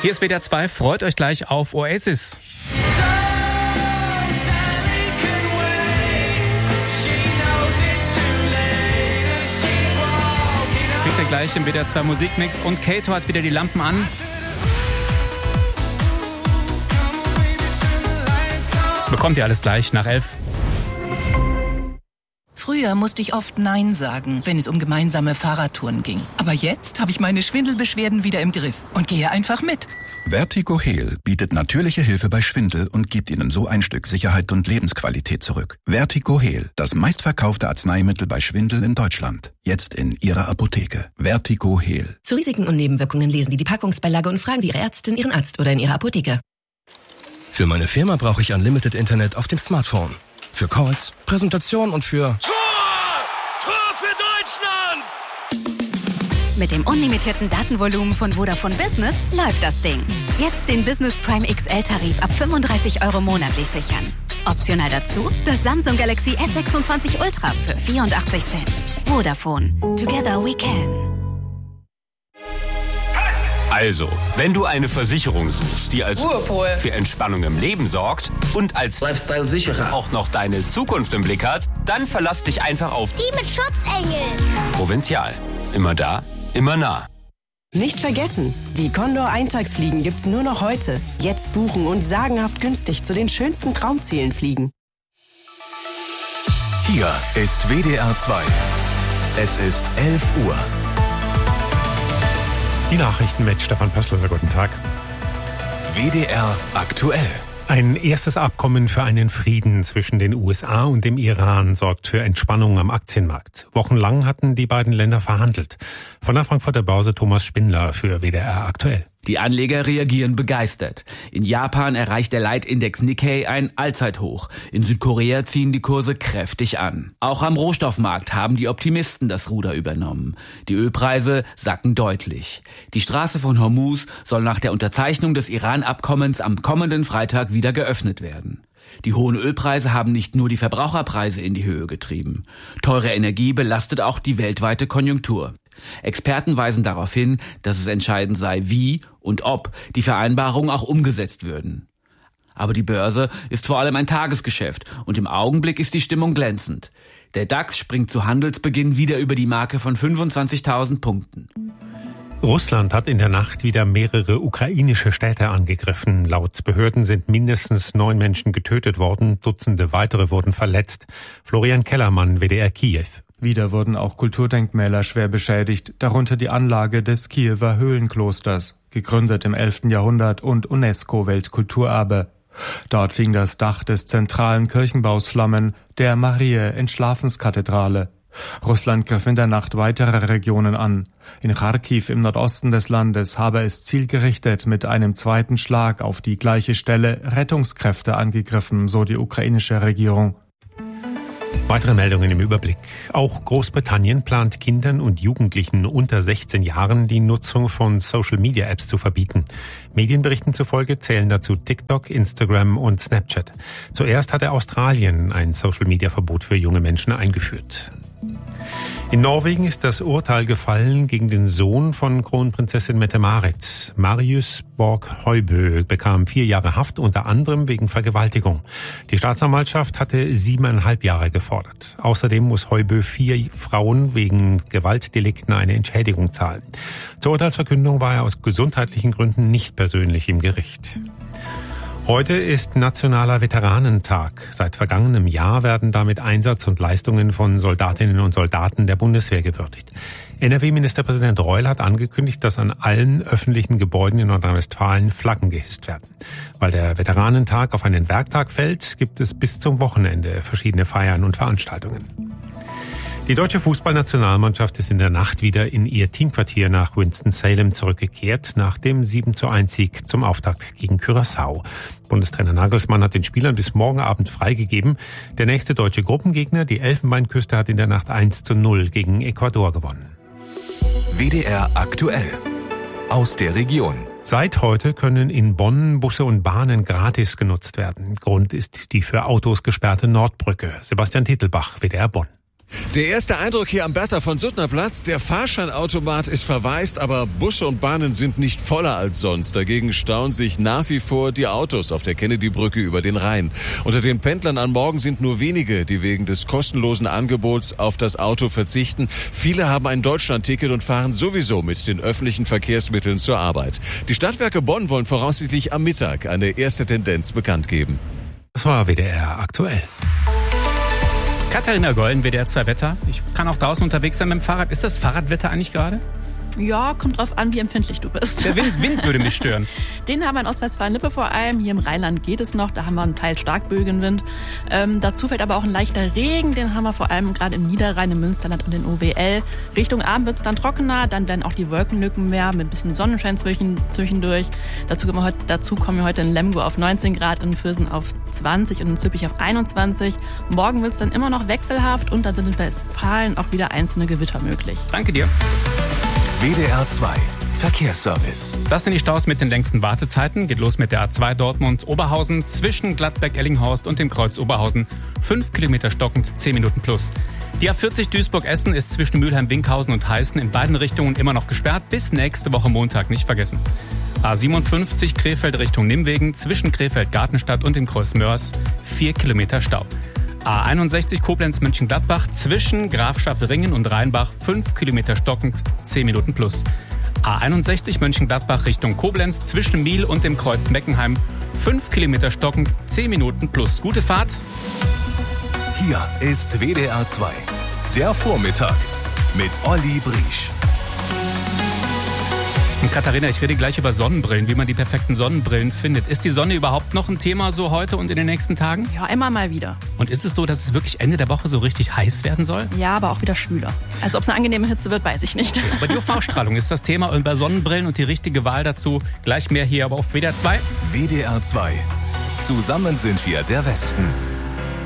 Hier ist WDR 2, freut euch gleich auf Oasis. Kriegt ihr gleich im WDR 2 Musikmix und Kato hat wieder die Lampen an. Bekommt ihr alles gleich nach 11. Früher musste ich oft Nein sagen, wenn es um gemeinsame Fahrradtouren ging. Aber jetzt habe ich meine Schwindelbeschwerden wieder im Griff und gehe einfach mit. Vertigo Heal bietet natürliche Hilfe bei Schwindel und gibt Ihnen so ein Stück Sicherheit und Lebensqualität zurück. Vertigo Heal, das meistverkaufte Arzneimittel bei Schwindel in Deutschland. Jetzt in Ihrer Apotheke. Vertigo Heal. Zu Risiken und Nebenwirkungen lesen Sie die Packungsbeilage und fragen Sie Ihre Ärztin, Ihren Arzt oder in Ihrer Apotheke. Für meine Firma brauche ich Unlimited Internet auf dem Smartphone. Für Calls, Präsentation und für... Tor für Deutschland! Mit dem unlimitierten Datenvolumen von Vodafone Business läuft das Ding. Jetzt den Business Prime XL-Tarif ab 35 € monatlich sichern. Optional dazu das Samsung Galaxy S26 Ultra für 84 Cent. Vodafone. Together we can. Also, wenn du eine Versicherung suchst, die als Ruhepol für Entspannung im Leben sorgt und als Lifestyle-Sicherer auch noch deine Zukunft im Blick hat, dann verlass dich einfach auf die mit Schutzengel. Provinzial. Immer da, immer nah. Nicht vergessen, die Condor Eintagsfliegen gibt's nur noch heute. Jetzt buchen und sagenhaft günstig zu den schönsten Traumzielen fliegen. Hier ist WDR 2. Es ist 11 Uhr. Die Nachrichten mit Stefan Pössl. Guten Tag. WDR aktuell. Ein erstes Abkommen für einen Frieden zwischen den USA und dem Iran sorgt für Entspannung am Aktienmarkt. Wochenlang hatten die beiden Länder verhandelt. Von der Frankfurter Börse Thomas Spindler für WDR aktuell. Die Anleger reagieren begeistert. In Japan erreicht der Leitindex Nikkei ein Allzeithoch. In Südkorea ziehen die Kurse kräftig an. Auch am Rohstoffmarkt haben die Optimisten das Ruder übernommen. Die Ölpreise sacken deutlich. Die Straße von Hormuz soll nach der Unterzeichnung des Iran-Abkommens am kommenden Freitag wieder geöffnet werden. Die hohen Ölpreise haben nicht nur die Verbraucherpreise in die Höhe getrieben. Teure Energie belastet auch die weltweite Konjunktur. Experten weisen darauf hin, dass es entscheidend sei, wie und ob die Vereinbarungen auch umgesetzt würden. Aber die Börse ist vor allem ein Tagesgeschäft und im Augenblick ist die Stimmung glänzend. Der DAX springt zu Handelsbeginn wieder über die Marke von 25.000 Punkten. Russland hat in der Nacht wieder mehrere ukrainische Städte angegriffen. Laut Behörden sind mindestens 9 Menschen getötet worden, Dutzende weitere wurden verletzt. Florian Kellermann, WDR Kiew. Wieder wurden auch Kulturdenkmäler schwer beschädigt, darunter die Anlage des Kiewer Höhlenklosters, gegründet im 11. Jahrhundert und UNESCO-Weltkulturerbe. Dort fing das Dach des zentralen Kirchenbaus Flammen, der Mariä-Entschlafenskathedrale. Russland griff in der Nacht weitere Regionen an. In Charkiw im Nordosten des Landes habe es zielgerichtet mit einem zweiten Schlag auf die gleiche Stelle Rettungskräfte angegriffen, so die ukrainische Regierung. Weitere Meldungen im Überblick. Auch Großbritannien plant Kindern und Jugendlichen unter 16 Jahren die Nutzung von Social-Media-Apps zu verbieten. Medienberichten zufolge zählen dazu TikTok, Instagram und Snapchat. Zuerst hatte Australien ein Social-Media-Verbot für junge Menschen eingeführt. In Norwegen ist das Urteil gefallen gegen den Sohn von Kronprinzessin Mette-Marit. Marius Borg-Høibø bekam 4 Jahre Haft, unter anderem wegen Vergewaltigung. Die Staatsanwaltschaft hatte 7,5 Jahre gefordert. Außerdem muss Høibø 4 Frauen wegen Gewaltdelikten eine Entschädigung zahlen. Zur Urteilsverkündung war er aus gesundheitlichen Gründen nicht persönlich im Gericht. Heute ist Nationaler Veteranentag. Seit vergangenem Jahr werden damit Einsatz und Leistungen von Soldatinnen und Soldaten der Bundeswehr gewürdigt. NRW-Ministerpräsident Reul hat angekündigt, dass an allen öffentlichen Gebäuden in Nordrhein-Westfalen Flaggen gehisst werden. Weil der Veteranentag auf einen Werktag fällt, gibt es bis zum Wochenende verschiedene Feiern und Veranstaltungen. Die deutsche Fußballnationalmannschaft ist in der Nacht wieder in ihr Teamquartier nach Winston-Salem zurückgekehrt, nach dem 7:1-Sieg zum Auftakt gegen Curaçao. Bundestrainer Nagelsmann hat den Spielern bis morgen Abend freigegeben. Der nächste deutsche Gruppengegner, die Elfenbeinküste, hat in der Nacht 1:0 gegen Ecuador gewonnen. WDR aktuell. Aus der Region. Seit heute können in Bonn Busse und Bahnen gratis genutzt werden. Grund ist die für Autos gesperrte Nordbrücke. Sebastian Titelbach, WDR Bonn. Der erste Eindruck hier am Bertha von Suttner Platz, der Fahrscheinautomat ist verwaist, aber Busse und Bahnen sind nicht voller als sonst. Dagegen stauen sich nach wie vor die Autos auf der Kennedy-Brücke über den Rhein. Unter den Pendlern an Morgen sind nur wenige, die wegen des kostenlosen Angebots auf das Auto verzichten. Viele haben ein Deutschland-Ticket und fahren sowieso mit den öffentlichen Verkehrsmitteln zur Arbeit. Die Stadtwerke Bonn wollen voraussichtlich am Mittag eine erste Tendenz bekannt geben. Das war WDR aktuell. Katharina Gollen, WDR 2 Wetter. Ich kann auch draußen unterwegs sein mit dem Fahrrad. Ist das Fahrradwetter eigentlich gerade? Ja, kommt drauf an, wie empfindlich du bist. Der Wind würde mich stören. Den haben wir in Ostwestfalen-Lippe vor allem. Hier im Rheinland geht es noch. Da haben wir einen Teils Starkbögenwind. Dazu fällt aber auch ein leichter Regen. Den haben wir vor allem gerade im Niederrhein, im Münsterland und in OWL. Richtung Abend wird es dann trockener. Dann werden auch die Wolkenlücken mehr mit ein bisschen Sonnenschein zwischendurch. Dazu kommen wir heute in Lemgo auf 19 Grad, in Viersen auf 20 und in Züppich auf 21. Morgen wird es dann immer noch wechselhaft und dann sind in Westfalen auch wieder einzelne Gewitter möglich. Danke dir. WDR 2 Verkehrsservice. Das sind die Staus mit den längsten Wartezeiten. Geht los mit der A2 Dortmund-Oberhausen zwischen Gladbeck-Ellinghorst und dem Kreuz Oberhausen. 5 Kilometer stockend, 10 Minuten plus. Die A40 Duisburg-Essen ist zwischen Mülheim-Winkhausen und Heißen in beiden Richtungen immer noch gesperrt. Bis nächste Woche Montag, nicht vergessen. A57 Krefeld Richtung Nimwegen zwischen Krefeld-Gartenstadt und dem Kreuz Mörs. 4 Kilometer Stau. A61 Koblenz-Mönchengladbach zwischen Grafschaft-Ringen und Rheinbach 5 Kilometer stockend, 10 Minuten plus. A61 Mönchengladbach Richtung Koblenz zwischen Miel und dem Kreuz Meckenheim 5 Kilometer stockend, 10 Minuten plus. Gute Fahrt. Hier ist WDR 2, der Vormittag mit Olli Briesch. Und Katharina, ich rede gleich über Sonnenbrillen, wie man die perfekten Sonnenbrillen findet. Ist die Sonne überhaupt noch ein Thema so heute und in den nächsten Tagen? Ja, immer mal wieder. Und ist es so, dass es wirklich Ende der Woche so richtig heiß werden soll? Ja, aber auch wieder schwüler. Also ob es eine angenehme Hitze wird, weiß ich nicht. Aber die UV-Strahlung ist das Thema und bei Sonnenbrillen und die richtige Wahl dazu gleich mehr hier aber auf WDR 2. WDR 2. Zusammen sind wir der Westen.